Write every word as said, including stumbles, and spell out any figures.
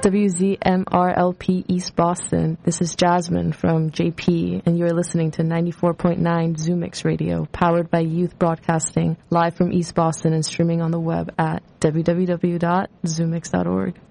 W Z M R L P East Boston. This is Jasmine from J P, and you're listening to ninety-four point nine Zoomix Radio, powered by Youth Broadcasting, live from East Boston and streaming on the web at w w w dot zoomix dot org.